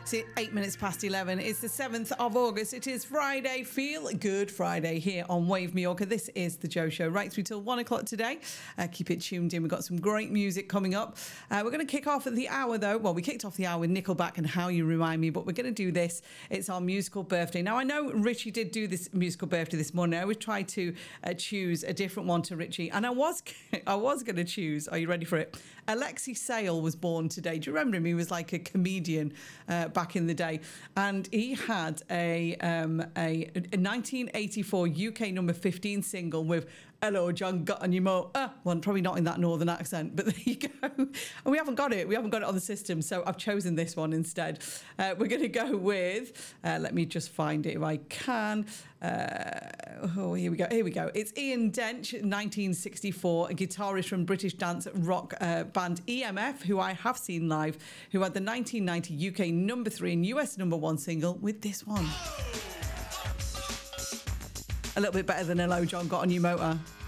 It's 8 minutes past 11. It's the 7th of August. It is Friday. Feel Good Friday here on Wave Mallorca. This is the Joe Show right through till 1 o'clock today. Keep it tuned in. We've got some great music coming up. We're going to kick off at the hour, though. Well, we kicked off the hour with Nickelback and How You Remind Me, but we're going to do this. It's our musical birthday. Now, I know Richie did do this musical birthday this morning. I always try to choose a different one to Richie, and I was going to choose, are you ready for it? Alexei Sale was born today. Do you remember him? He was like a comedian back in the day, and he had a 1984 UK number 15 single with Hello John Got on Your Mo. Well, probably not in that northern accent, but there you go. And we haven't got it on the system, so I've chosen this one instead. We're going to go with, let me just find it if I can. Here we go. It's Ian Dench, 1964, a guitarist from British dance rock band EMF, who I have seen live, who had the 1990 UK number 3 and US number 1 single with this one. A little bit better than Hello John Got on Your Motor.